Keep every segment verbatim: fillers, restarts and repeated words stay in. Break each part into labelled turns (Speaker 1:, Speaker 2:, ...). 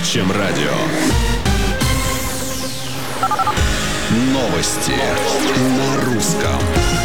Speaker 1: чем радио. Новости на русском.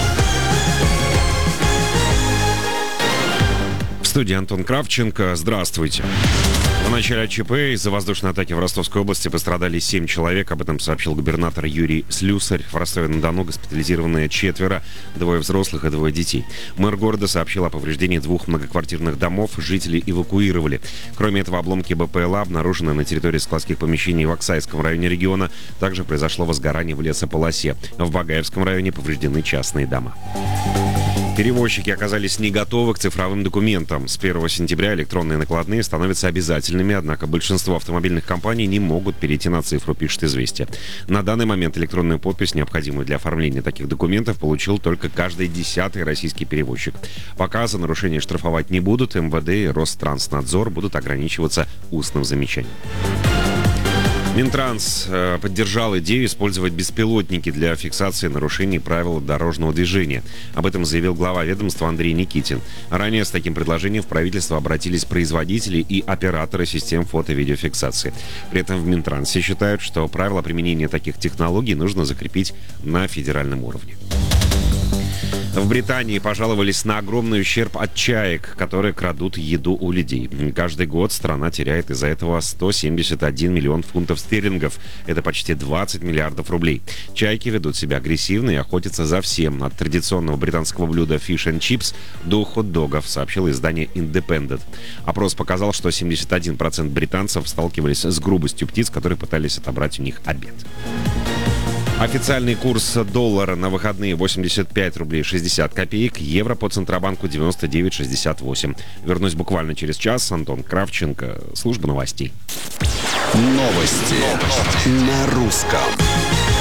Speaker 2: В студии Антон Кравченко. Здравствуйте. В начале ЧП из-за воздушной атаки в Ростовской области пострадали семь человек. Об этом сообщил губернатор Юрий Слюсарь. В Ростове-на-Дону госпитализированы четверо, двое взрослых и двое детей. Мэр города сообщил о повреждении двух многоквартирных домов. Жители эвакуировали. Кроме этого, обломки БПЛА обнаружены на территории складских помещений в Аксайском районе региона. Также произошло возгорание в лесополосе. В Багаевском районе повреждены частные дома. Перевозчики оказались не готовы к цифровым документам. С первого сентября электронные накладные становятся обязательными, однако большинство автомобильных компаний не могут перейти на цифру, пишет «Известия». На данный момент электронную подпись, необходимую для оформления таких документов, получил только каждый десятый российский перевозчик. Пока за нарушение штрафовать не будут, МВД и Ространснадзор будут ограничиваться устным замечанием. Минтранс э, поддержал идею использовать беспилотники для фиксации нарушений правил дорожного движения. Об этом заявил глава ведомства Андрей Никитин. Ранее с таким предложением в правительство обратились производители и операторы систем фото-видеофиксации. При этом в Минтрансе считают, что правила применения таких технологий нужно закрепить на федеральном уровне. В Британии пожаловались на огромный ущерб от чаек, которые крадут еду у людей. Каждый год страна теряет из-за этого сто семьдесят один миллион фунтов стерлингов. Это почти двадцать миллиардов рублей. Чайки ведут себя агрессивно и охотятся за всем. От традиционного британского блюда fish and chips до хот-догов, сообщило издание Independent. Опрос показал, что семьдесят один процент британцев сталкивались с грубостью птиц, которые пытались отобрать у них обед. Официальный курс доллара на выходные восемьдесят пять рублей шестьдесят копеек, евро по Центробанку девяносто девять шестьдесят восемь. Вернусь буквально через час. Антон Кравченко, служба новостей.
Speaker 1: Новости на русском.